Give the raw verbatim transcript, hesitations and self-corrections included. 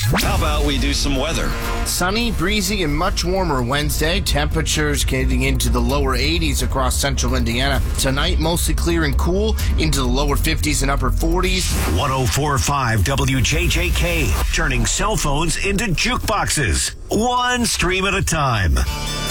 How about we do some weather? Sunny, breezy, and much warmer Wednesday. Temperatures getting into the lower eighties across central Indiana. Tonight, mostly clear and cool into the lower fifties and upper forties. one oh four point five W J J K, turning cell phones into jukeboxes, one stream at a time.